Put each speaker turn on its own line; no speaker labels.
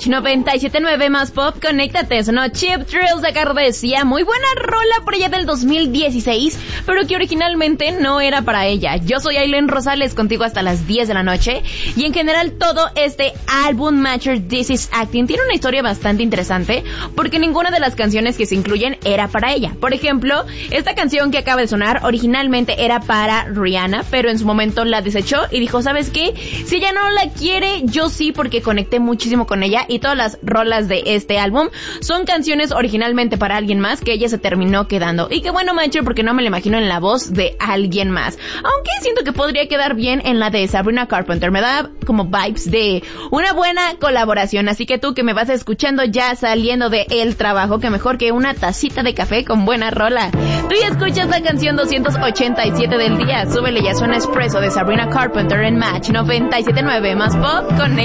Match 97.9 más pop, conéctate, sonó Cheap Thrills de Cardesia, muy buena rola por allá del 2016, pero que originalmente no era para ella. Yo soy Aileen Rosales, contigo hasta las 10 de la noche, y en general todo este álbum Mature This Is Acting tiene una historia bastante interesante, porque ninguna de las canciones que se incluyen era para ella. Por ejemplo, esta canción que acaba de sonar originalmente era para Rihanna, pero en su momento la desechó y dijo, ¿sabes qué? Si ella no la quiere, yo sí, porque conecté muchísimo con ella, y todas las rolas de este álbum son canciones originalmente para alguien más que ella se terminó quedando. Y qué bueno, Mature, porque no me la imagino en la voz de alguien más, aunque siento que podría quedar bien en la de Sabrina Carpenter. Me da como vibes de una buena colaboración, así que tú que me vas escuchando ya saliendo de el trabajo, que mejor que una tacita de café con buena rola. Tú ya escuchas la canción 287 del día, súbele, ya suena Espresso de Sabrina Carpenter en Match 97.9 más pop, conecta.